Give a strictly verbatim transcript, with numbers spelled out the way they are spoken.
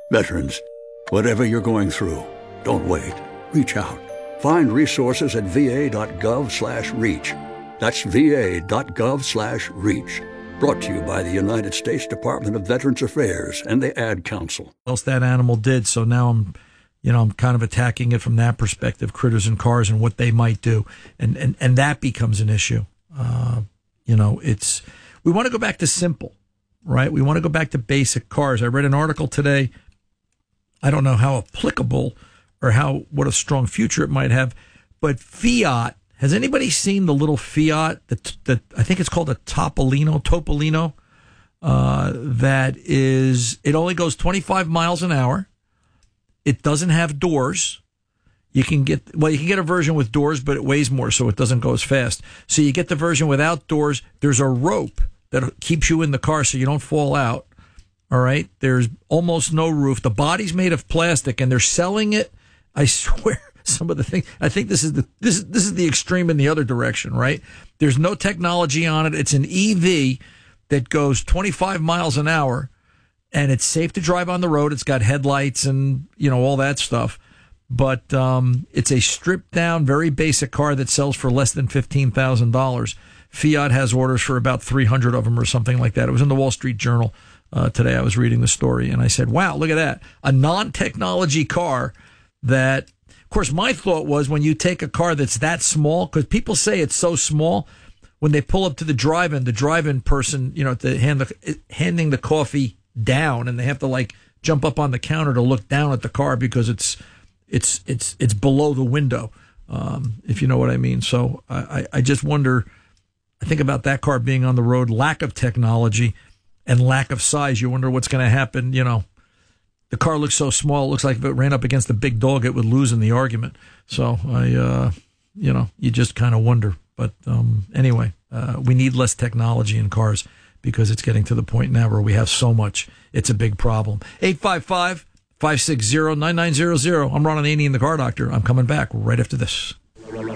Veterans, whatever you're going through, don't wait. Reach out. Find resources at va.gov slash reach. That's va.gov slash reach. Brought to you by the United States Department of Veterans Affairs and the Ad Council. Else that animal did, so now I'm, you know, I'm kind of attacking it from that perspective, critters and cars and what they might do, and and, and that becomes an issue. Uh, you know, it's we want to go back to simple, right? We want to go back to basic cars. I read an article today. I don't know how applicable or how what a strong future it might have, but Fiat. Has anybody seen the little Fiat that that I think it's called a Topolino, Topolino? Uh, that is, it only goes twenty-five miles an hour. It doesn't have doors. You can get well, you can get a version with doors, but it weighs more, so it doesn't go as fast. So you get the version without doors. There's a rope that keeps you in the car so you don't fall out. All right. There's almost no roof. The body's made of plastic, and they're selling it. I swear. Some of the things, I think this is the this is this is the extreme in the other direction, right? There's no technology on it. It's an E V that goes twenty-five miles an hour, and it's safe to drive on the road. It's got headlights and, you know, all that stuff. But um, it's a stripped down, very basic car that sells for less than fifteen thousand dollars. Fiat has orders for about three hundred of them or something like that. It was in the Wall Street Journal uh, today. I was reading the story, and I said, wow, look at that. A non-technology car that, of course, my thought was when you take a car that's that small, because people say it's so small, when they pull up to the drive-in, the drive-in person, you know, to hand the, handing the coffee down, and they have to like jump up on the counter to look down at the car because it's it's it's it's below the window, um, if you know what I mean. So I, I just wonder. I think about that car being on the road, lack of technology and lack of size. You wonder what's going to happen, you know. The car looks so small, it looks like if it ran up against a big dog, it would lose in the argument. So, I, uh, you know, you just kind of wonder. But um, anyway, uh, we need less technology in cars because it's getting to the point now where we have so much. It's a big problem. eight five five, five six zero, nine nine zero zero. I'm Ron Ananian, the Car Doctor. I'm coming back right after this.